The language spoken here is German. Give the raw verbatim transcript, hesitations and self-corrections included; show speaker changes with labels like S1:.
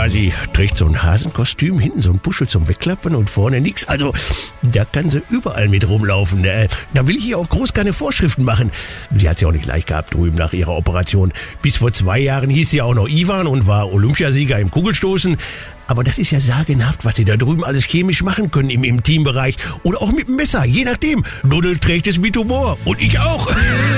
S1: Ja, sie trägt so ein Hasenkostüm, hinten so ein Puschel zum Wegklappen und vorne nix. Also, da kann sie überall mit rumlaufen. Äh, da will ich ihr auch groß keine Vorschriften machen. Sie hat ja auch nicht leicht gehabt drüben nach ihrer Operation. Bis vor zwei Jahren hieß sie auch noch Ivan und war Olympiasieger im Kugelstoßen. Aber das ist ja sagenhaft, was sie da drüben alles chemisch machen können im Intimbereich. Oder auch mit dem Messer, je nachdem. Nuddel trägt es mit Humor. Und ich auch.